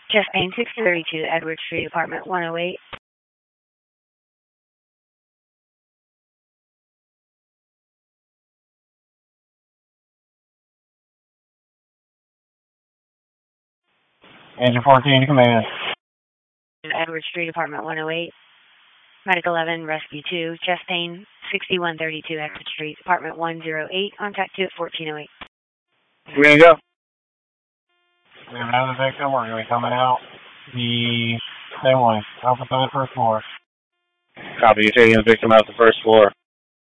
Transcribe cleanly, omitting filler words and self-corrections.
Chest pain 632 Edward Street, apartment 108. Engine 14 to command. Edward Street, apartment 108. Medic 11, Rescue 2, chest pain 6132 Edward Street, apartment 108. Contact 2 at 1408. We're going to go. We have another victim. We're going to be coming out the same way. Open on the first floor. Copy. You're taking the victim out the first floor.